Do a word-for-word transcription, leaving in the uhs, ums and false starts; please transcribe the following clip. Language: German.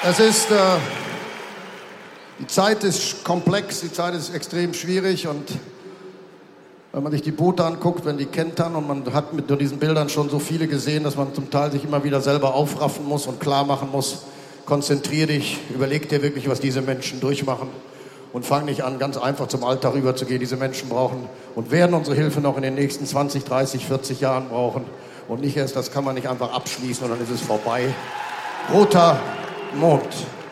Es ist, äh, die Zeit ist komplex, die Zeit ist extrem schwierig und wenn man sich die Boote anguckt, wenn die kentern und man hat mit diesen Bildern schon so viele gesehen, dass man zum Teil sich immer wieder selber aufraffen muss und klar machen muss, konzentrier dich, überleg dir wirklich, was diese Menschen durchmachen und fang nicht an, ganz einfach zum Alltag rüberzugehen. Diese Menschen brauchen und werden unsere Hilfe noch in den nächsten zwanzig, dreißig, vierzig Jahren brauchen und nicht erst, das kann man nicht einfach abschließen und dann ist es vorbei. Roter Mond.